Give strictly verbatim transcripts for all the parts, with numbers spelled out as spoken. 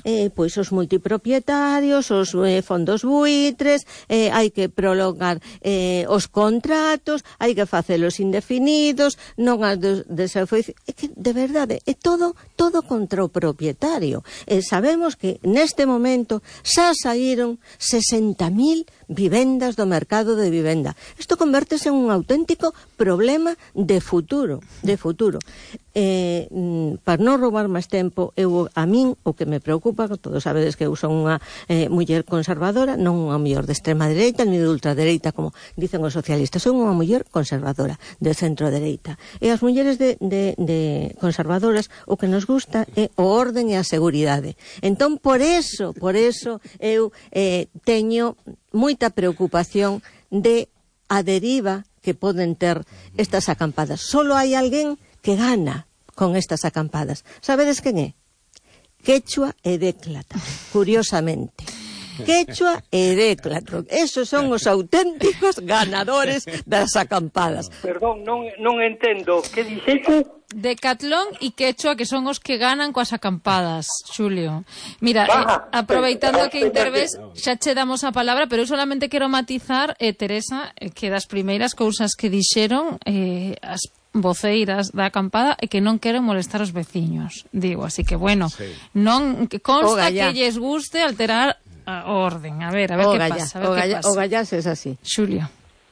eh, pois os multipropietarios, os eh, fondos buitres, eh, hai que prolongar eh, os contratos, hai que facelos indefinidos, non as de, de ser foi, é que de verdade é todo todo contra o propietario. Eh, sabemos que neste momento xa saíron sesenta mil vivendas do mercado de vivenda. Isto convértese en un auténtico problema de futuro, de futuro. Eh, para non roubar máis tempo, eu, a min o que me preocupa, todos sabedes que eu son unha eh, muller conservadora, non unha muller de extrema dereita ni de ultradereita como dicen os socialistas, son unha muller conservadora de centro dereita, e as mulleres de, de, de conservadoras o que nos gusta é o orden e a seguridade. Entón por eso, por eso eu eh, teño moita preocupación de a deriva que poden ter estas acampadas. Solo hai alguén que gana con estas acampadas. Sabedes quen é? Quechua e Déclata, curiosamente. Quechua e Déclata. Esos son os auténticos ganadores das acampadas. Perdón, non, non entendo. Que dixete? Decathlon e Quechua, que son os que ganan coas acampadas, Xulio. Mira, eh, aproveitando que interves, xa che damos a palabra, pero eu solamente quero matizar, eh, Teresa, eh, que das primeiras cousas que dixeron eh, as voceiras da acampada é que non queren molestar os veciños, digo, así que bueno, sí. Non que consta que lles guste alterar a orden. A ver, a ver o que galla, pasa, a ver o que galla, pasa. O gallas es así. Xulio.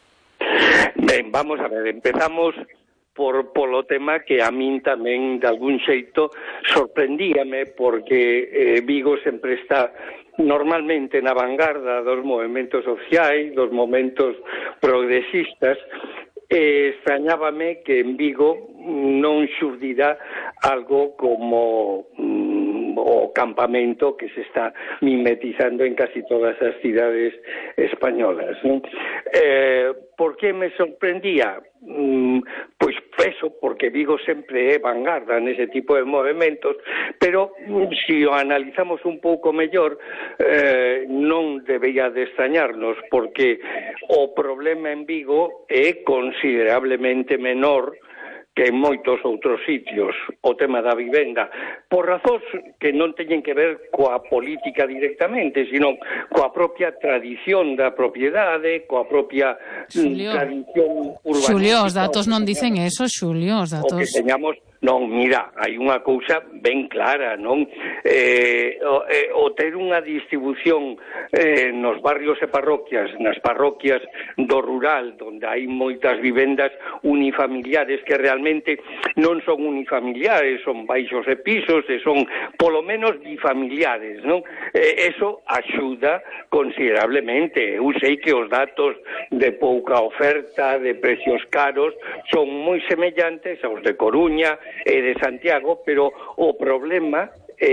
Ben, vamos a ver, empezamos por polo tema que a min tamén de algún xeito sorprendíame, porque eh, Vigo sempre está normalmente na vanguarda dos movementos sociais, dos momentos progresistas. E extrañábame que en Vigo non xurdira algo como mm, o campamento que se está mimetizando en casi todas as cidades españolas, non? Eh, por que me sorprendía? Mm, pois eso, porque Vigo sempre é vanguarda nese tipo de movimentos, pero mm, se o analizamos un pouco mellor, eh, non debería de extrañarnos, porque o problema en Vigo é considerablemente menor que en moitos outros sitios, o tema da vivenda, por razóns que non teñen que ver coa política directamente, sino coa propia tradición da propiedade, coa propia Xulio. tradición urbanística. Xulio, os datos non dicen eso, Xulio, os datos... O que teñamos... Non, mira, hai unha cousa ben clara, non? Eh, o, eh, o ter unha distribución eh, nos barrios e parroquias, nas parroquias do rural, onde hai moitas vivendas unifamiliares que realmente non son unifamiliares, son baixos e pisos, e son polo menos bifamiliares, non? Eh, eso axuda considerablemente. Eu sei que os datos de pouca oferta, de precios caros, son moi semellantes aos de Coruña e de Santiago, pero o problema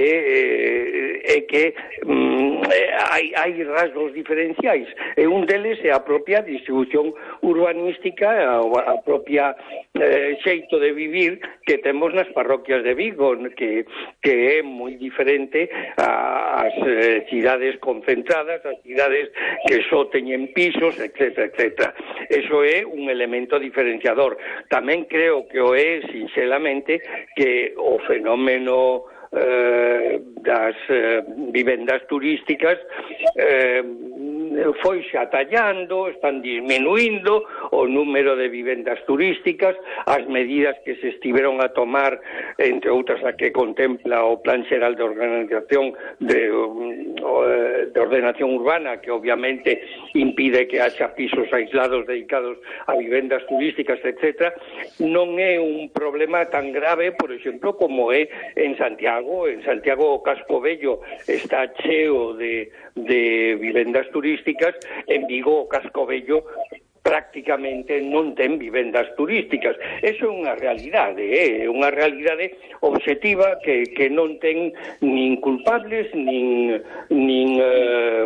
é, é que mm, hai, hai rasgos diferenciais, e un deles é a propia distribución urbanística, a, a propia eh, xeito de vivir que temos nas parroquias de Vigo, que, que é moi diferente ás eh, cidades concentradas, as cidades que só teñen pisos, etcétera, etcétera. Eso é un elemento diferenciador. Tamén creo que o é, sinceramente, que o fenómeno Eh, das eh, vivendas turísticas eh, foi xa tallando, están disminuindo o número de vivendas turísticas, as medidas que se estiveron a tomar, entre outras a que contempla o Plan Xeral de Organización de, de Ordenación Urbana, que obviamente impide que haxa pisos aislados dedicados a vivendas turísticas, etcétera, non é un problema tan grave, por exemplo, como é en Santiago. En Santiago o Casco Vello está cheo de, de vivendas turísticas, en Vigo o Casco Vello prácticamente non ten vivendas turísticas. Eso é unha realidade, é eh? unha realidade obxectiva que, que non ten nin culpables, nin, nin eh,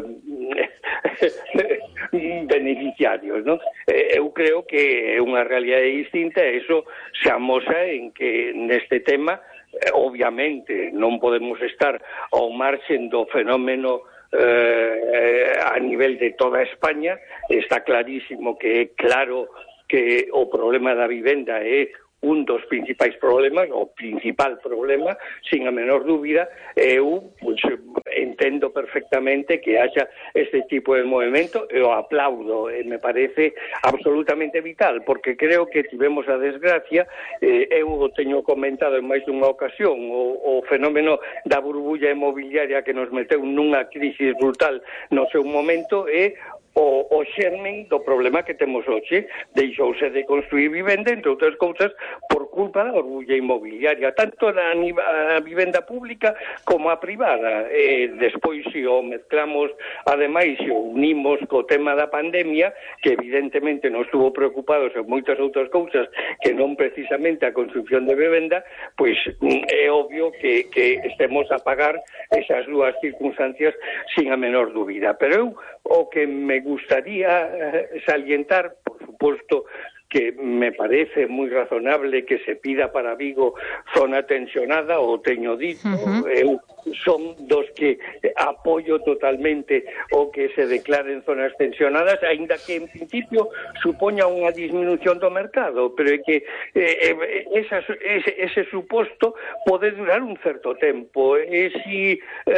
beneficiarios, non? Eh, eu creo que é unha realidade distinta, e eso se amosa en que neste tema obviamente non podemos estar ao marxen do fenómeno eh, a nivel de toda España. Está clarísimo que é claro que o problema da vivenda é un dos principais problemas, o principal problema, sin a menor dúbida. Eu, pues, entendo perfectamente que haxa este tipo de movimento e o aplaudo, e me parece absolutamente vital, porque creo que tivemos a desgracia, eh, eu o teño comentado en máis dunha ocasión, o, o fenómeno da burbulla inmobiliaria que nos meteu nunha crisis brutal no seu momento e o, o xermen do problema que temos hoxe. Deixouse de construir vivenda, entre outras cousas, por culpa da burbulla inmobiliaria, tanto na a vivenda pública como a privada. E despois, se o mezclamos, ademais, se o unimos co tema da pandemia, que evidentemente nos estuvo preocupados en moitas outras cousas que non precisamente a construcción de vivenda, pois é obvio que, que estemos a pagar esas dúas circunstancias sin a menor dúbida. Pero eu, o que me gustaría salientar, por suposto, que me parece moi razonable que se pida para Vigo zona tensionada, o teño dito, uh-huh. eu son dos que apoio totalmente o que se declaren zonas tensionadas, aínda que en principio supoña unha disminución do mercado, pero é que eh, esa, ese, ese suposto pode durar un certo tempo, e si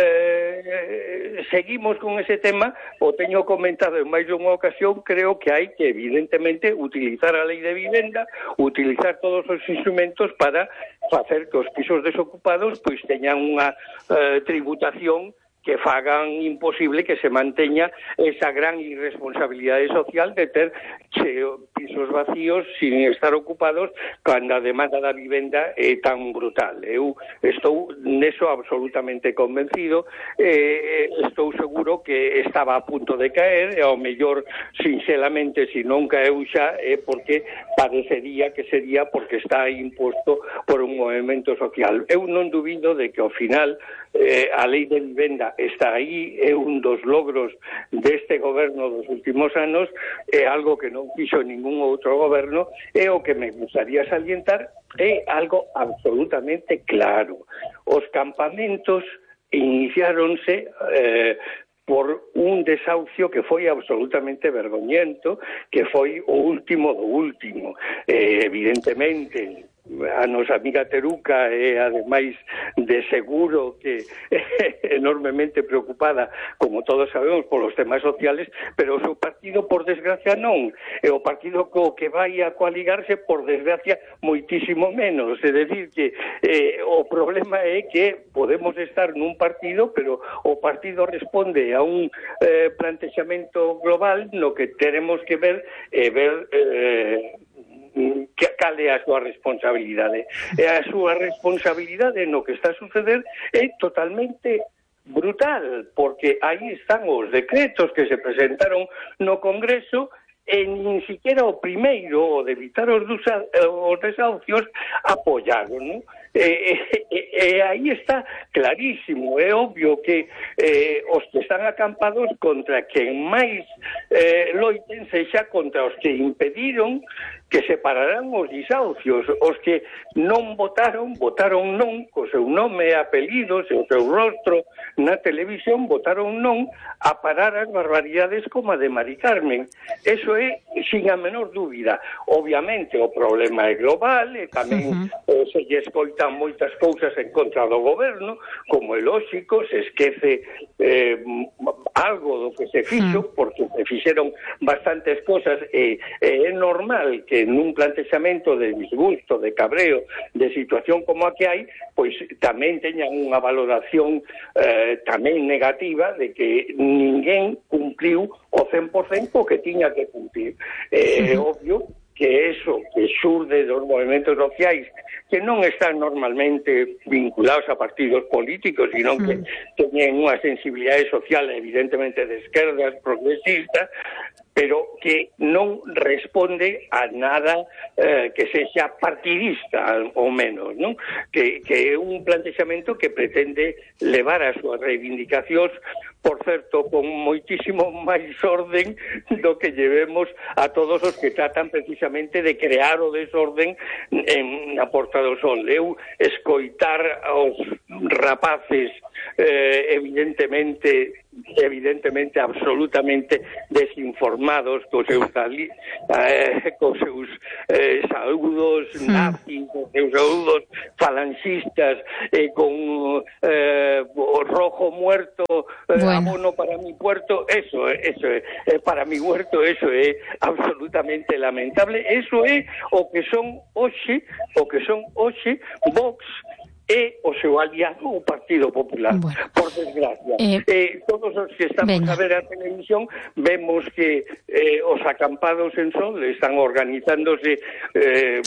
eh, seguimos con ese tema, o teño comentado en máis dunha ocasión, creo que hai que evidentemente utilizar a lei de vivenda, utilizar todos os instrumentos para facer que os pisos desocupados pois teñan unha eh, tributación que fagan imposible que se manteña esa gran irresponsabilidade social de ter pisos vacíos sin estar ocupados cando a demanda da vivenda é tan brutal. Eu estou neso absolutamente convencido, eh, estou seguro que estaba a punto de caer, e ao mellor, sinceramente, se non caeu xa, é porque parecería que sería porque está imposto por un movimento social. Eu non dubido de que ao final eh, a lei de vivenda está aí, é un dos logros deste goberno dos últimos anos, é algo que non fixo ningún outro goberno, e o que me gustaría salientar é algo absolutamente claro. Os campamentos iniciáronse eh, por un desahucio que foi absolutamente vergoñento, que foi o último do último. Eh, evidentemente, a nosa amiga Teruca é, ademais de seguro, que é enormemente preocupada, como todos sabemos, polos temas sociales, pero o seu partido, por desgracia, non. E o partido co que vai a coaligarse, por desgracia, moitísimo menos. É dicir, que eh, o problema é que podemos estar nun partido, pero o partido responde a un eh, plantexamento global no que teremos que ver e eh, ver... Eh, que cal é a súa responsabilidade. E a súa responsabilidade no que está a suceder é totalmente brutal, porque aí están os decretos que se presentaron no Congreso e nin siquiera o primeiro, o de evitar os, os desahucios, apoyaron, non? E, e, e aí está clarísimo, é obvio que eh, os que están acampados contra quen máis eh, loiten sexa contra os que impediron que se pararan os desahucios. Os que non votaron, votaron non, co seu nome e apelidos e o seu rostro na televisión, votaron non a parar as barbaridades como a de Mari Carmen. Eso é sin a menor dúbida. Obviamente o problema é global, e tamén uh-huh. se lle escoitan moitas cousas en contra do goberno, como é lóxico, se esquece eh, algo do que se fixo, uh-huh. porque se fixeron bastantes cosas, e, e é normal que nun plantexamento de disgusto, de cabreo, de situación como a que hai, pois tamén teñan unha valoración eh, tamén negativa de que ninguén cumpliu o cen por cento que tiña que cumplir. É eh, obvio que eso que xurde dos movimentos sociais, que non están normalmente vinculados a partidos políticos, sino que teñen unha sensibilidade social evidentemente de esquerdas, progresistas, pero que non responde a nada eh, que sexa partidista, ao menos, non? Que, que é un plantexamento que pretende levar as súas reivindicacións, por certo, con moitísimo máis orden do que llevemos a todos os que tratan precisamente de crear o desorden en a Porta do Sol. Eu escoitar aos rapaces eh, evidentemente evidentemente absolutamente desinformados cos seus, eh, cos seus eh, saúdos mm. nazis, cos seus saúdos falangistas, eh, con eh, o rojo muerto, eh, bueno. abono para mi puerto, eso, eso é, eh, para mi huerto, eso é absolutamente lamentable. Eso é o que son hoxe, o que son hoxe Vox e o seu aliado, o Partido Popular, bueno. por desgracia. Eh, eh, todos os que estamos venga. a ver a televisión vemos que eh, os acampados en Sol están organizándose eh,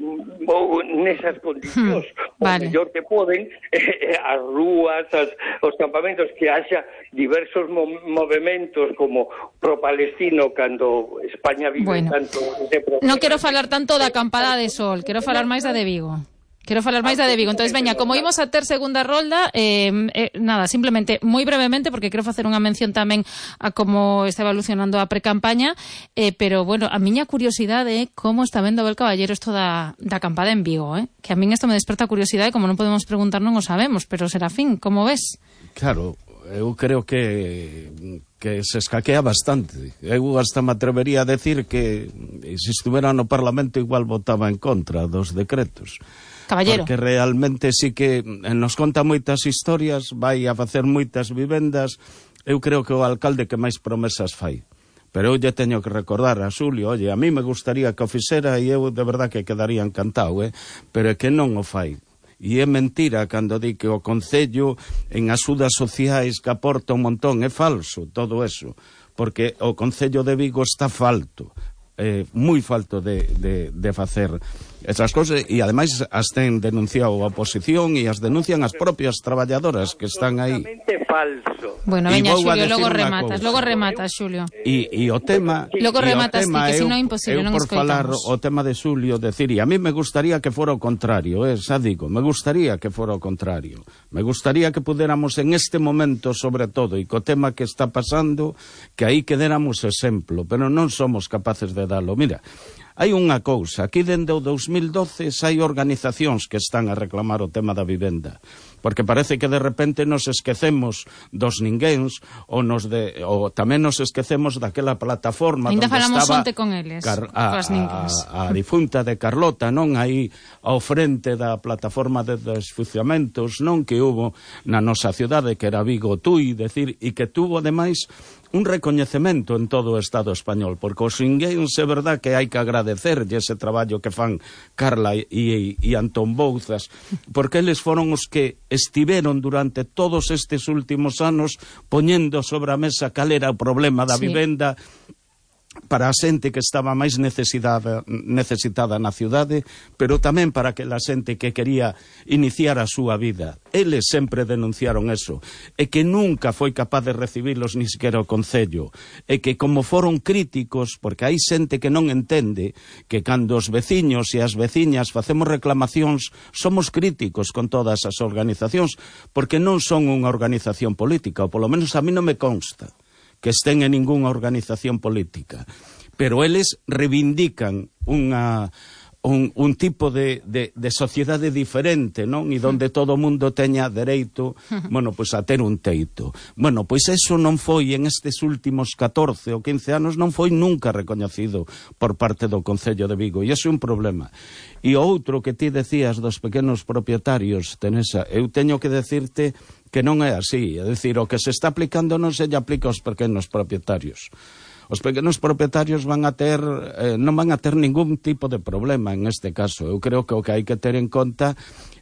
nesas condicións, hmm, vale. o mellor que poden, eh, as rúas, as, os campamentos, que haxa diversos mo movimentos como pro-palestino cando España vive bueno. tanto... Non quero falar tanto da acampada de Sol, quero falar máis da de Vigo. Quero falar máis da de Vigo. Entonces, veña, como imos a ter segunda rolda, eh, eh, nada, simplemente, moi brevemente, porque quero facer unha mención tamén a como está evolucionando a precampaña, eh, pero, bueno, a miña curiosidade é como está vendo Abel Caballero isto da, da acampada en Vigo, eh? Que a min isto me desperta curiosidade, como non podemos preguntar, non o sabemos, pero, Serafín, como ves? Claro, eu creo que que se escaquea bastante. Eu hasta me atrevería a decir que se estuvera no Parlamento igual votaba en contra dos decretos. Caballero. Porque realmente sí que nos conta moitas historias, vai a facer moitas vivendas. Eu creo que o alcalde que máis promesas fai. Pero eu lle teño que recordar a Xulio, oye, a mí me gustaría que o fixera e eu de verdad que quedaría encantado, eh? Pero é que non o fai. E é mentira cando di que o Concello en axudas sociais que aporta un montón, é falso todo eso, porque o Concello de Vigo está falto. Eh, moi falto de, de, de facer esas cosas, e ademais as ten denunciado a oposición e as denuncian as propias traballadoras que están aí. Falso. Bueno, veña, Xulio, logo rematas, logo rematas, Xulio. E, e o tema... Logo rematas ti, que se non é imposible, non escoitamos. Eu por falar o tema de Xulio, decir, e a mí me gustaría que fora o contrario, eh, xa digo, me gustaría que fora o contrario. Me gustaría que pudéramos en este momento, sobre todo, e co tema que está pasando, que aí quedéramos exemplo, pero non somos capaces de dalo. Mira, hai unha cousa, aquí dende o dos mil doce hai organizacións que están a reclamar o tema da vivenda, porque parece que de repente nos esquecemos dos ninguéns, ou, nos de, ou tamén nos esquecemos daquela plataforma ainda onde falamos estaba onte con eles, Car a, a, a difunta de Carlota, non, aí ao frente da plataforma de desfuciamentos, non, que hubo na nosa cidade, que era Vigo Tui, decir, e que tuvo ademais un recoñecemento en todo o Estado español, porque os ninguéns é verdad que hai que agradecerlle ese traballo que fan Carla e, e, e Antón Bouzas, porque eles foron os que estiveron durante todos estes últimos anos poñendo sobre a mesa cal era o problema da sí. vivenda para a xente que estaba máis necesitada, necesitada na cidade, pero tamén para que a xente que quería iniciar a súa vida. Eles sempre denunciaron eso, e que nunca foi capaz de recibilos ni sequera o Concello, e que como foron críticos, porque hai xente que non entende que cando os veciños e as veciñas facemos reclamacións, somos críticos con todas as organizacións, porque non son unha organización política, ou polo menos a mí non me consta que estén en ningunha organización política, pero eles reivindican unha, un, un tipo de, de, de sociedade diferente, non? E donde todo o mundo teña dereito, bueno, pois a ter un teito. Bueno, pois eso non foi en estes últimos catorce ou quince anos, non foi nunca recoñecido por parte do Concello de Vigo, e iso é un problema. E o outro que ti decías dos pequenos propietarios, Teresa, eu teño que decirte que non é así, é dicir, o que se está aplicando non se lle aplica aos pequenos propietarios. Os pequenos propietarios van a ter, eh, non van a ter ningún tipo de problema en este caso. Eu creo que o que hai que ter en conta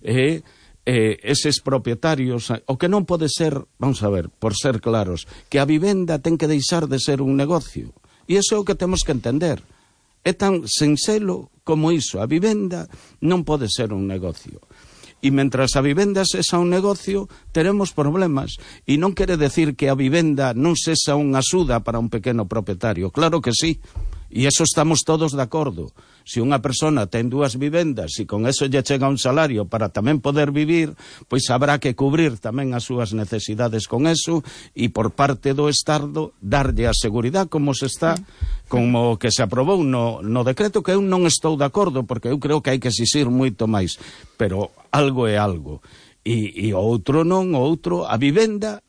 é eh, eses propietarios, o que non pode ser, vamos a ver, por ser claros, que a vivenda ten que deixar de ser un negocio. E iso é o que temos que entender. É tan sinxelo como iso. A vivenda non pode ser un negocio. E mentras a vivenda sexa un negocio, teremos problemas. E non quere decir que a vivenda non sexa unha axuda para un pequeno propietario. Claro que sí. E eso estamos todos de acordo. Se unha persona ten dúas vivendas e con eso lle chega un salario para tamén poder vivir, pois habrá que cubrir tamén as súas necesidades con eso e por parte do Estado darlle a seguridade como se está, como que se aprobou no, no decreto, que eu non estou de acordo porque eu creo que hai que exixir moito máis, pero algo é algo. E, e o outro non, o outro, a vivenda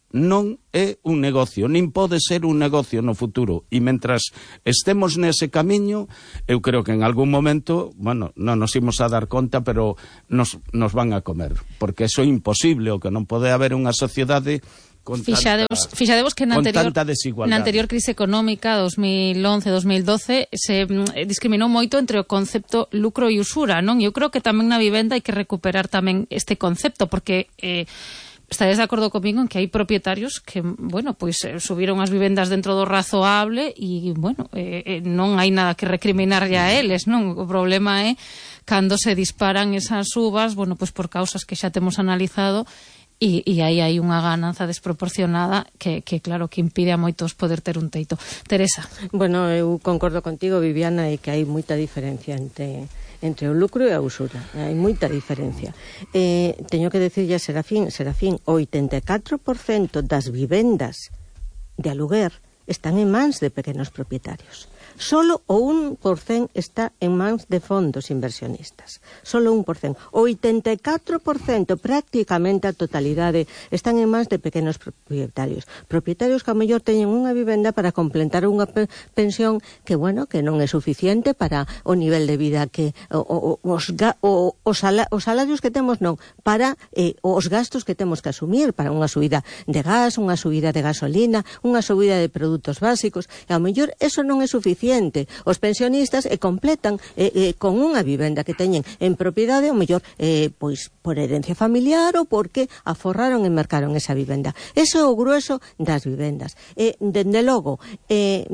non é un negocio, nin pode ser un negocio no futuro. E mentras estemos nese camiño, eu creo que en algún momento, bueno, non nos imos a dar conta, pero nos, nos van a comer. Porque eso é imposible, o que non pode haber unha sociedade con Fixadevos, tanta, fixadevos que na anterior, na anterior crise económica dos mil once dos mil doce se mm, discriminou moito entre o concepto lucro e usura, non? Eu creo que tamén na vivenda hai que recuperar tamén este concepto, porque eh, estaréis de acordo comigo en que hai propietarios que, bueno, pois pues, eh, subiron as vivendas dentro do razoable e, bueno, eh, eh, non hai nada que recriminarlle a eles, non? O problema é cando se disparan esas subas, bueno, pois pues por causas que xa temos analizado. E, e aí hai unha gananza desproporcionada que, que claro, que impide a moitos poder ter un teito. Teresa. Bueno, eu concordo contigo, Viviana, e que hai moita diferencia entre, entre o lucro e a usura. Hai moita diferencia. Eh, teño que decirlle a Serafín, Serafín, o oitenta e catro por cento das vivendas de aluguer están en mans de pequenos propietarios. Solo o un por cento está en mans de fondos inversionistas. Solo un por cento. O oitenta e catro por cento, prácticamente a totalidade, están en mans de pequenos propietarios. Propietarios que a mellor teñen unha vivenda para completar unha pensión que, bueno, que non é suficiente para o nivel de vida que o, o, os, o, os, sala, os salarios que temos non, para eh, os gastos que temos que asumir, para unha subida de gas, unha subida de gasolina, unha subida de produtos básicos, e a mellor eso non é suficiente. Os pensionistas e completan eh, eh, con unha vivenda que teñen en propiedade, ou mellor, eh, pois por herencia familiar ou porque aforraron e mercaron esa vivenda. Eso é o grueso das vivendas. Eh, dende logo, eh,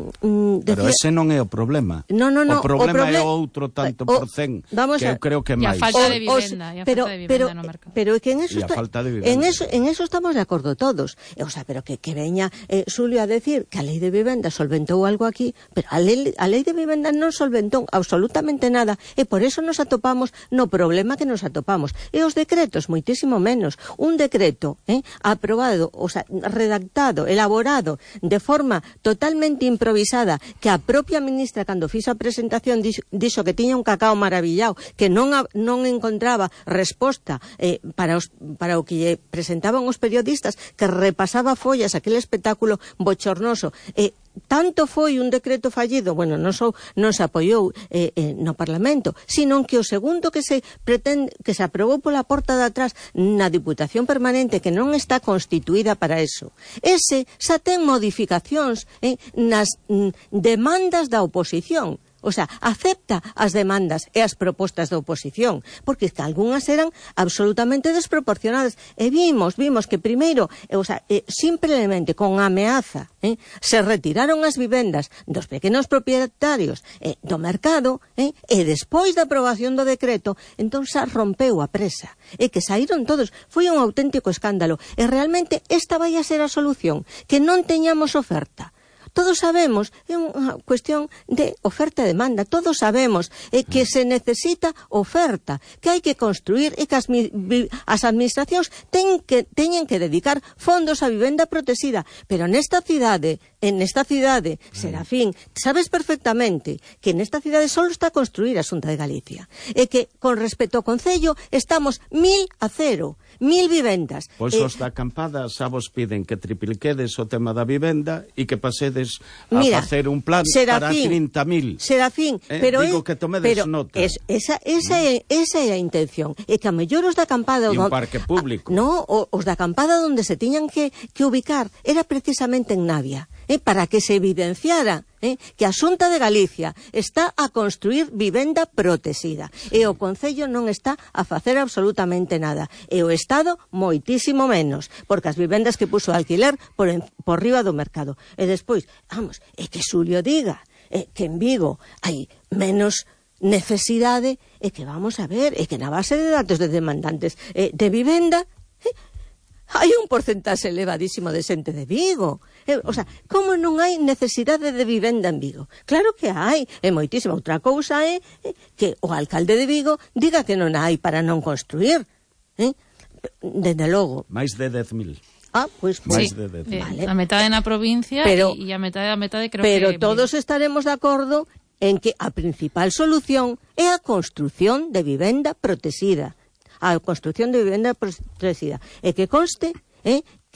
mm, decía... Pero ese non é o problema. No, no, no, o problema o proble... é outro tanto o... por cen, que a... eu creo que é máis. E a falta de vivenda, o, o, e a pero, falta de vivenda pero, no mercado. Pero é que en eso, está... está... en eso en eso estamos de acordo todos. O sea, pero que, que veña eh, Xulio a decir que a lei de vivenda solventou algo aquí, pero a lei, a lei de vivenda non solventou absolutamente nada, e por eso nos atopamos no problema que nos atopamos. E os decretos, moitísimo menos. Un decreto eh, aprobado, o sea, redactado, elaborado de forma totalmente improvisada, que a propia ministra, cando fixo a presentación, dixo, dixo que tiña un cacao maravillado, que non, a, non encontraba resposta eh, para, os, para o que lle presentaban os periodistas, que repasaba follas, aquel espectáculo bochornoso. Eh, Tanto foi un decreto fallido, bueno, non só non se apoiou eh, eh, no Parlamento, sino que o segundo que se pretende, que se aprobou pola porta de atrás na Diputación Permanente, que non está constituída para eso. Ese xa ten modificacións eh, nas mm, demandas da oposición. O sea, acepta as demandas e as propostas da oposición, porque que algunhas eran absolutamente desproporcionadas. E vimos, vimos que primeiro, o sea, eh, simplemente con ameaza, eh, se retiraron as vivendas dos pequenos propietarios eh, do mercado, eh, e despois da aprobación do decreto, entón xa rompeu a presa. E que saíron todos. Foi un auténtico escándalo. E realmente esta vai a ser a solución, que non teñamos oferta. Todos sabemos, é unha cuestión de oferta e demanda, todos sabemos eh, que se necesita oferta, que hai que construir e que as, as administracións ten que, teñen que dedicar fondos a vivenda protexida, pero nesta cidade, en esta cidade, Serafín, sabes perfectamente que nesta cidade só está a construir a Xunta de Galicia, e que con respecto ao Concello estamos mil a cero. Mil vivendas. Pois eh, os da acampada xa vos piden que tripliquedes o tema da vivenda e que pasedes a mira, facer un plan Serafín, para trinta mil. Serafín, eh, pero digo é, que tomedes pero nota. Es, esa, esa, mm. é, esa é a intención. E que a mellor os da acampada... E un parque público. A, no, os da acampada onde se tiñan que, que ubicar era precisamente en Navia, eh, para que se evidenciara Eh, que a Xunta de Galicia está a construir vivenda protexida e o Concello non está a facer absolutamente nada, e o Estado moitísimo menos, porque as vivendas que puso a alquiler por, en, por riba do mercado. E despois, vamos, é que Xulio diga eh, que en Vigo hai menos necesidade, e que vamos a ver, e que na base de datos de demandantes eh, de vivenda eh, hai un porcentaxe elevadísimo de xente de Vigo. Eh, o sea, como non hai necesidade de vivenda en Vigo? Claro que hai, é moitísima. Outra cousa é eh, que o alcalde de Vigo diga que non hai para non construir. Eh? Dende logo. Máis de dez mil. Ah, pois pues, sí, pues, eh, vale. A metade na provincia pero, e a metade a metade creo pero que... Pero todos estaremos de acordo en que a principal solución é a construción de vivenda protexida. A construción de vivenda protexida. E que conste eh, que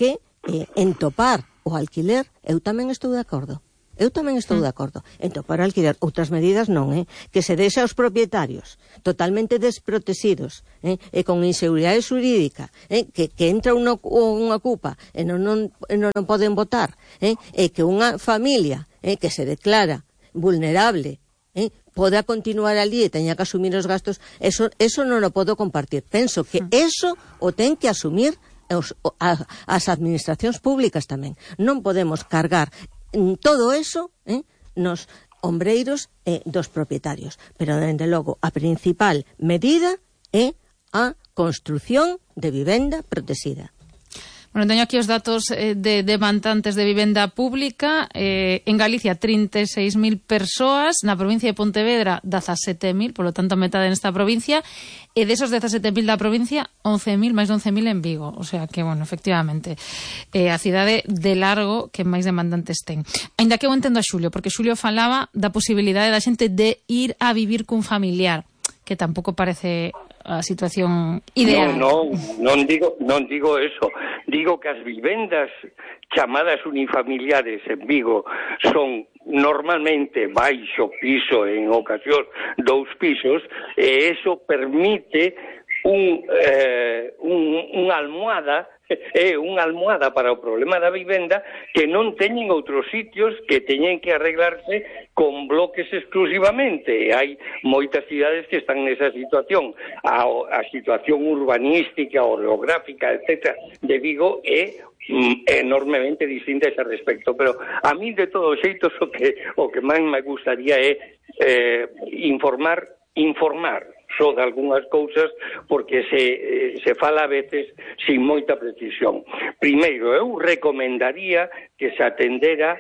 eh, entopar o alquiler, eu tamén estou de acordo. Eu tamén estou de acordo. Entón, para alquiler, outras medidas non, eh? Que se deixa aos propietarios totalmente desprotegidos, eh? E con inseguridade xurídica, eh? Que, que entra unha, unha cupa e non, non, non, non poden votar, eh? E que unha familia eh? que se declara vulnerable eh? poda continuar ali e teña que asumir os gastos, eso, eso non o podo compartir. Penso que eso o ten que asumir os, a, as administracións públicas tamén. Non podemos cargar todo eso eh, nos ombreiros eh, dos propietarios. Pero, dende logo, a principal medida é a construción de vivenda protexida. Bueno, teño aquí os datos eh, de demandantes de vivenda pública. Eh, en Galicia, trinta e seis mil persoas. Na provincia de Pontevedra, dezasete mil, polo tanto, a metade nesta provincia. E desos dezasete mil da provincia, once mil, máis de once mil en Vigo. O sea que, bueno, efectivamente, eh, a cidade de largo que máis demandantes ten. Ainda que eu entendo a Xulio, porque Xulio falaba da posibilidade da xente de ir a vivir cun familiar, que tampouco parece a situación ideal. Non, non, non digo, non digo eso. Digo que as vivendas chamadas unifamiliares en Vigo son normalmente baixo piso, en ocasión dous pisos, e eso permite un, eh, un, unha almohada é unha almohada para o problema da vivenda que non teñen outros sitios, que teñen que arreglarse con bloques exclusivamente. Hai moitas cidades que están nesa situación. A, a situación urbanística, orográfica, etcétera, de Vigo é mm, enormemente distinta a ese respecto. Pero a mí, de todos xeitos, o que, o que máis me gustaría é eh, informar, informar só de algunhas cousas, porque se, se fala a veces sin moita precisión. Primeiro, eu recomendaría que se atendera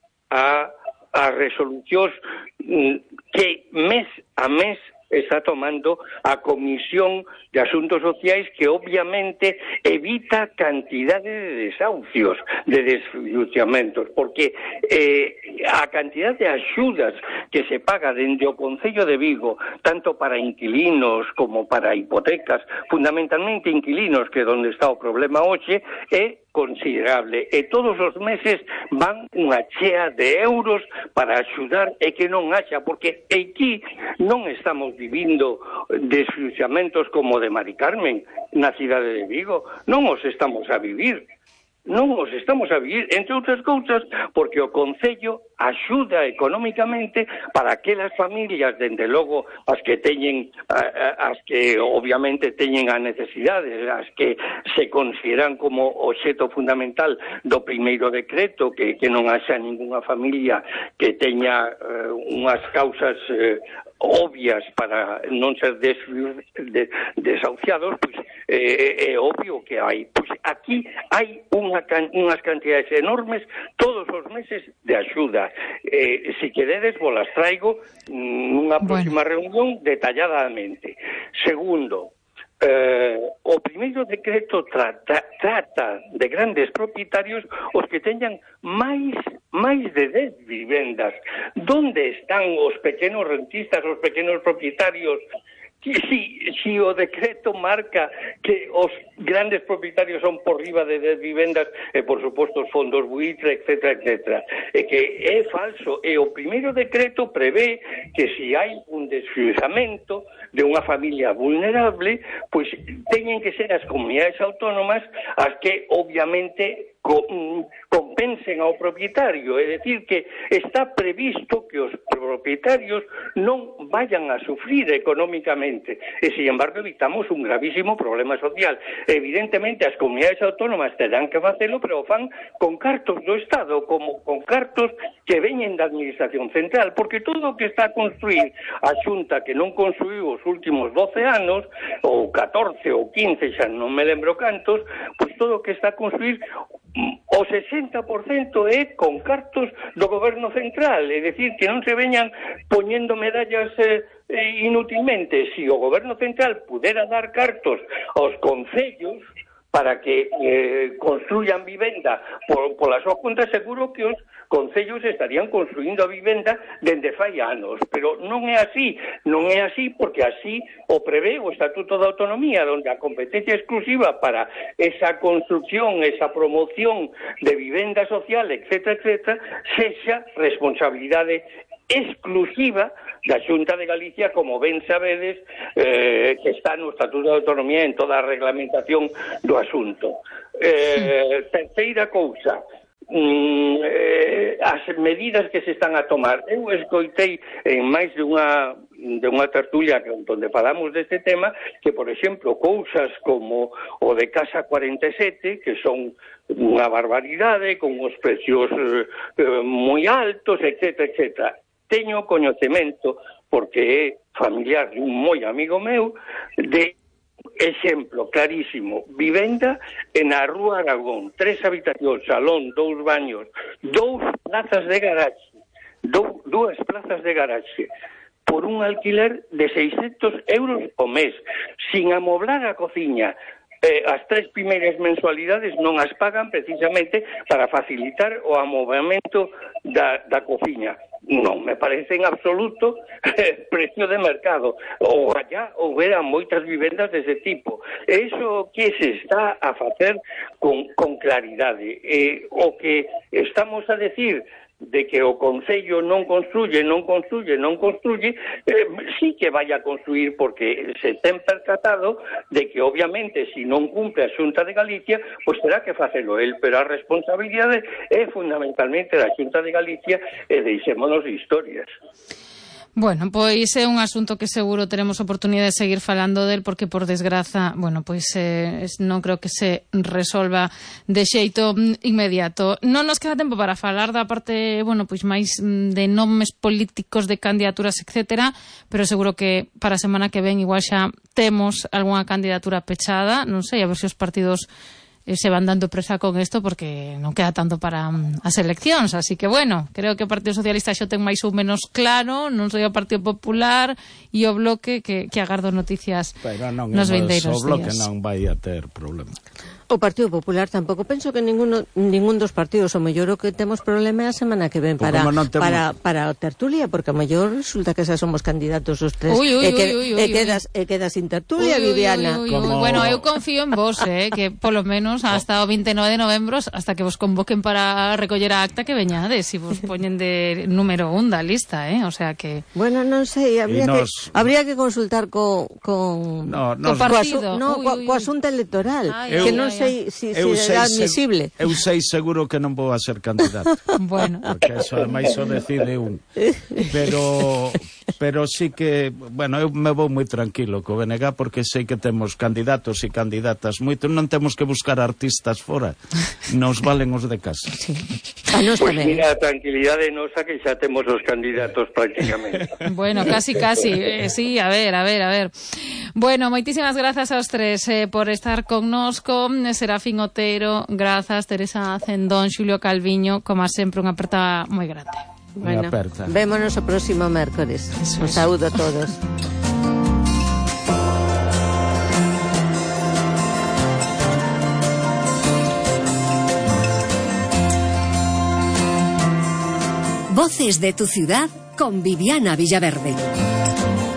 a, a resolucións que mes a mes está tomando a Comisión de Asuntos Sociais, que obviamente evita cantidade de desahucios, de desfinanciamentos, porque eh, a cantidad de axudas que se paga dende o Concello de Vigo, tanto para inquilinos como para hipotecas, fundamentalmente inquilinos, que é onde está o problema hoxe, é considerable, e todos os meses van unha chea de euros para axudar e que non haxa, porque aquí non estamos vivindo desfinanciamentos como de Mari Carmen na cidade de Vigo, non os estamos a vivir. Non os estamos a vivir, entre outras cousas, porque o Concello axuda económicamente para aquelas familias, dende logo, as que teñen, as que obviamente teñen a necesidade, as que se consideran como obxecto fundamental do primeiro decreto, que, que non haxa ningunha familia que teña uh, unhas causas uh, obvias para non ser des, de, desahuciados, pois é, é obvio que hai. Pois aquí hai unha, unhas cantidades enormes todos os meses de axuda. Eh, si queredes, vos las traigo nunha próxima bueno. reunión detalladamente. Segundo, Eh, o primeiro decreto trata, trata de grandes propietarios os que teñan máis máis de dez vivendas. Donde están os pequenos rentistas, os pequenos propietarios? Si, si o decreto marca que os grandes propietarios son por riba de dez vivendas, e por suposto os fondos buitre, etcétera, etcétera, e que é falso. E o primeiro decreto prevé que si hai un desfinanciamento de unha familia vulnerable, pois teñen que ser as comunidades autónomas as que obviamente compensen ao propietario, é dicir, que está previsto que os propietarios non vayan a sufrir económicamente, e, sin embargo, evitamos un gravísimo problema social. Evidentemente, as comunidades autónomas terán que facelo, pero o fan con cartos do Estado, como con cartos que veñen da Administración Central, porque todo o que está a construir a Xunta, que non construiu os últimos doce anos, ou catorce ou quince, xa non me lembro cantos, pois todo o que está a construir o sesenta por cento é con cartos do goberno central, é dicir, que non se veñan poñendo medallas eh, inútilmente. Si o goberno central pudera dar cartos aos concellos, para que eh, construyan vivenda por, por a súa conta, seguro que os concellos estarían construindo a vivenda dende fai anos, pero non é así, non é así porque así o prevé o Estatuto de Autonomía, onde a competencia exclusiva para esa construcción, esa promoción de vivenda social, etcétera, etcétera, sexa responsabilidade exclusiva da Xunta de Galicia, como ben sabedes, eh, que está no Estatuto de Autonomía en toda a reglamentación do asunto. Eh, terceira cousa, mm, eh, as medidas que se están a tomar. Eu escoitei en máis de unha de unha tertulia onde falamos deste tema que, por exemplo, cousas como o de Casa cuarenta e sete, que son unha barbaridade, con os precios eh, moi altos, etcétera, etcétera. Teño coñecemento, porque é familiar de un moi amigo meu, de exemplo clarísimo, vivenda en a Rúa Aragón, tres habitacións, salón, dous baños, dous plazas de garaxe, dou, dúas plazas de garaxe, por un alquiler de seiscentos euros o mes, sin amoblar a cociña. Eh, as tres primeiras mensualidades non as pagan precisamente para facilitar o amovamento da, da cociña. Non me parece en absoluto eh, precio de mercado. Ou allá houbera moitas vivendas dese tipo. Eso que se está a facer con, con claridade. Eh, o que estamos a decir de que o Concello non construye, non construye, non construye, eh, sí que vai a construir, porque se ten percatado de que, obviamente, se si non cumpre a Xunta de Galicia, pois terá que facelo el, pero a responsabilidade é fundamentalmente da Xunta de Galicia e deixémonos de historias. Bueno, pois é un asunto que seguro teremos oportunidade de seguir falando del, porque por desgraza, bueno, pois eh, non creo que se resolva de xeito inmediato. Non nos queda tempo para falar da parte, bueno, pois máis de nomes políticos, de candidaturas, etcétera, pero seguro que para a semana que ven igual xa temos algunha candidatura pechada, non sei, a ver se os partidos se van dando presa con isto, porque non queda tanto para um, as eleccións, así que bueno, creo que o Partido Socialista xo ten máis ou menos claro, non sei o Partido Popular e o Bloque, que, que agardo noticias non, nos vindeiros días. O Bloque non vai a ter problema. O Partido Popular tampouco, penso que ninguno, ningún dos partidos, o mellor o que temos problema é a semana que ven para, temos... para, para a tertulia, porque o mellor resulta que xa somos candidatos os tres, uy, uy, e, que, uy, uy, e, quedas, e quedas sin tertulia, uy, Viviana. Uy, uy, uy, Como... Bueno, eu confío en vos, eh, que polo menos hasta o vinte e nove de novembro, hasta que vos convoquen para recoller a acta, que veñades, e vos poñen de número un da lista, eh, o sea que... Bueno, non sei, habría, nos... que, habría que consultar co, con... No, nos... co partido. No, co, co asunto electoral, ay, que non sei se si, si é admisible. Eu sei seguro que non vou a ser candidato. Bueno. Porque eso ademais o decide un. Pero pero sí que, bueno, eu me vou moi tranquilo co B N G, porque sei que temos candidatos e candidatas moito, non temos que buscar artistas fora, nos valen os de casa. Sí. A nos pues tamén. Mira, a tranquilidade nosa que xa temos os candidatos prácticamente. Bueno, casi, casi, eh, sí, a ver, a ver, a ver. Bueno, moitísimas grazas aos tres eh, por estar connosco, Serafín Otero, grazas, Teresa Cendón, Xulio Calviño, como sempre unha aperta moi grande. Bueno, vémonos o próximo mércores. Un saúdo a todos. Voces de tu ciudad con Viviana Villaverde.